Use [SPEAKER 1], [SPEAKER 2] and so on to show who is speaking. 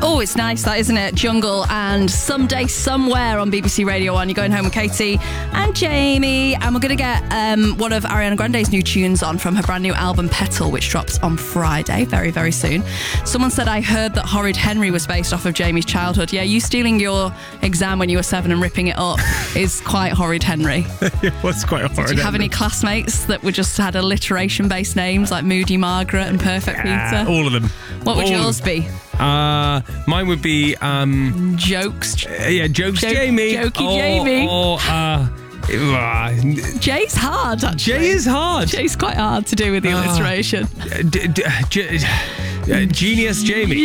[SPEAKER 1] Oh, it's nice, that, isn't it? Jungle and Someday Somewhere on BBC Radio 1. You're going home with Katie and Jamie, and we're going to get one of Ariana Grande's new tunes on from her brand new album Petal, which drops on Friday, very, very soon. Someone said, I heard that Horrid Henry was based off of Jamie's childhood. Yeah, you stealing your exam when you were 7 and ripping it up is quite Horrid Henry.
[SPEAKER 2] It was quite horrid.
[SPEAKER 1] Did you have any classmates that were just had alliteration-based names like Moody Margaret and Perfect Peter?
[SPEAKER 2] All of them.
[SPEAKER 1] What would yours be?
[SPEAKER 2] Mine would be
[SPEAKER 1] Jokes.
[SPEAKER 2] Jokes Jamie.
[SPEAKER 1] Jokey Jamie. Jay's hard, actually.
[SPEAKER 2] Jay is hard.
[SPEAKER 1] Jay's quite hard to do with the alliteration.
[SPEAKER 2] Genius Jamie.